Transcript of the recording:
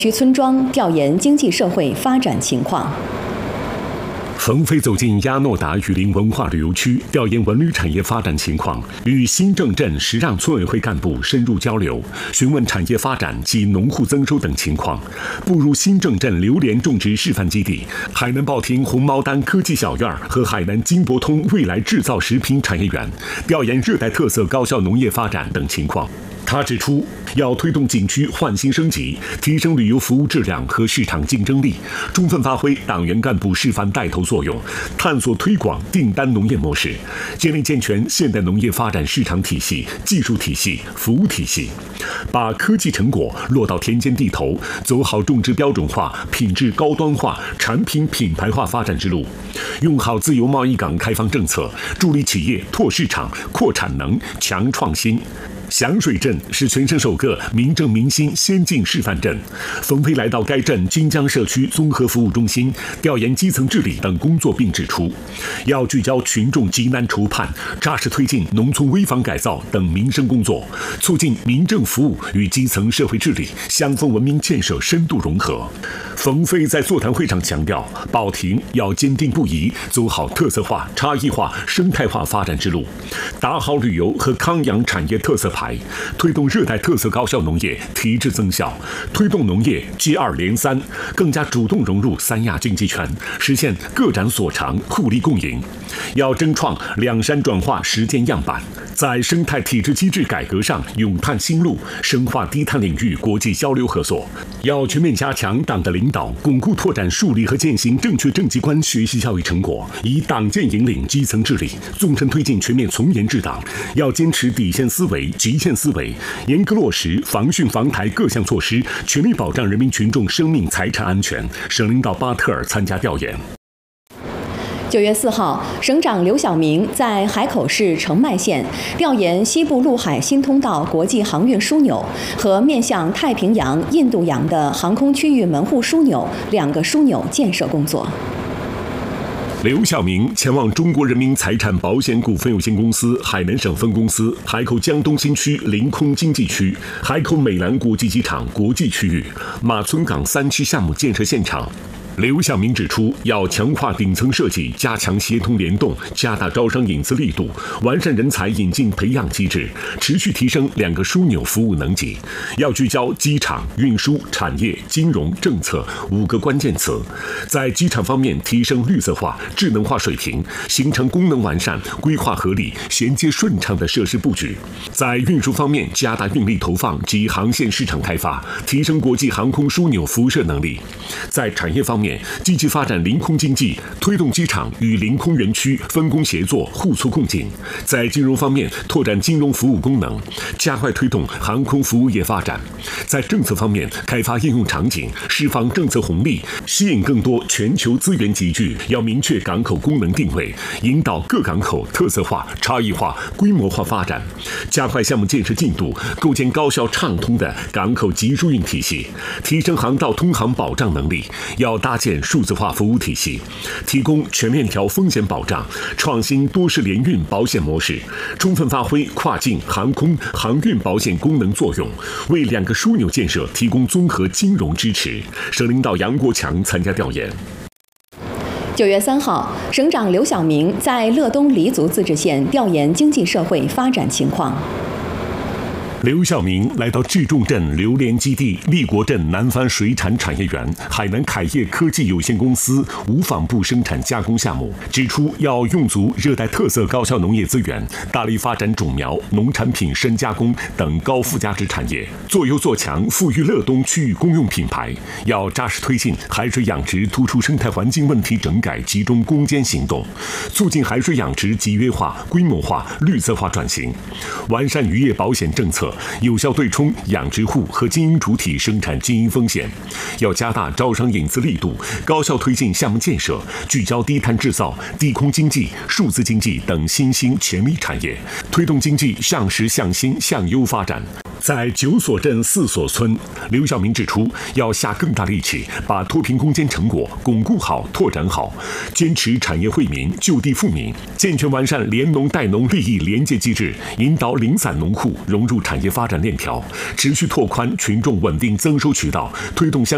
区村庄调研经济社会发展情况。 冯飞走进亚诺达雨林文化旅游区，调研文旅产业发展情况，与新郑镇10让村委会干部深入交流，询问产业发展及农户增收等情况。步入新郑镇榴莲种植示范基地、海南报亭红毛丹科技小院和海南金博通未来制造食品产业园，调研热带特色高效农业发展等情况。他指出，要推动景区焕新升级，提升旅游服务质量和市场竞争力，充分发挥党员干部示范带头作用，探索推广订单农业模式，建立健全现代农业发展市场体系、技术体系、服务体系，把科技成果落到田间地头，走好种植标准化、品质高端化、产品品牌化发展之路，用好自由贸易港开放政策，助力企业拓市场、扩产能、强创新。响水镇是全省首个民政民心先进示范镇。冯飞来到该镇金江社区综合服务中心，调研基层治理等工作，并指出，要聚焦群众急难愁盼，扎实推进农村危房改造等民生工作，促进民政服务与基层社会治理、乡风文明建设深度融合。冯飞在座谈会上强调，保亭要坚定不移走好特色化、差异化、生态化发展之路，打好旅游和康养产业特色牌，推动热带特色高效农业提质增效，推动农业接2连3，更加主动融入3亚经济圈，实现各展所长、互利共赢。要争创两山转化实践样板，在生态体制机制改革上勇探新路，深化低碳领域国际交流合作。要全面加强党的领导，巩固拓展树立和践行正确政绩观学习教育成果，以党建引领基层治理，纵深推进全面从严治党。要坚持底线思维、极限思维，严格落实防汛防台各项措施，全力保障人民群众生命财产安全。省领导巴特尔参加调研。 9月4号，省长刘晓明在海口市澄迈县调研西部陆海新通道国际航运枢纽和面向太平洋、印度洋的航空区域门户枢纽2个枢纽建设工作。 刘晓明前往中国人民财产保险股份有限公司海南省分公司海口江东新区临空经济区、海口美兰国际机场国际区域、马村港3期项目建设现场。刘晓明指出，要强化顶层设计，加强协同联动，加大招商引资力度，完善人才引进培养机制，持续提升2个枢纽服务能级。要聚焦机场、运输、产业、金融、政策5个关键词，在机场方面提升绿色化、智能化水平，形成功能完善、规划合理、衔接顺畅的设施布局；在运输方面加大运力投放及航线市场开发，提升国际航空枢纽辐射能力；在产业方面积极发展临空经济，推动机场与临空园区分工协作、互促共进；在金融方面拓展金融服务功能，加快推动航空服务业发展；在政策方面开发应用场景，释放政策红利，吸引更多全球资源集聚。要明确港口功能定位，引导各港口特色化、差异化、规模化发展，加快项目建设进度，构建高效畅通的港口集疏运体系，提升航道通航保障能力。要搭建数字化服务体系，提供全面条风险保障，创新多式联运保险模式，充分发挥跨境航空航运保险功能作用，为2个枢纽建设提供综合金融支持。省领导杨国强参加调研。 9月3号，省长刘晓明在乐东黎族自治县调研经济社会发展情况。 刘晓明来到治重镇榴莲基地、立国镇南番水产产业园、海南凯业科技有限公司无纺布生产加工项目，指出要用足热带特色高效农业资源，大力发展种苗、农产品深加工等高附加值产业，做优做强富裕乐东区域公用品牌。要扎实推进海水养殖突出生态环境问题整改集中攻坚行动，促进海水养殖集约化、规模化、绿色化转型，完善渔业保险政策，有效对冲养殖户和经营主体生产经营风险。要加大招商引资力度，高效推进项目建设，聚焦低碳制造、低空经济、数字经济等新兴潜力产业，推动经济向实向新向优发展。在9所镇4所村，刘晓明指出，要下更大力气，把脱贫攻坚成果巩固好、拓展好，坚持产业惠民、就地富民，健全完善联农带农利益连接机制，引导零散农户融入产业发展链条，持续拓宽群众稳定增收渠道，推动乡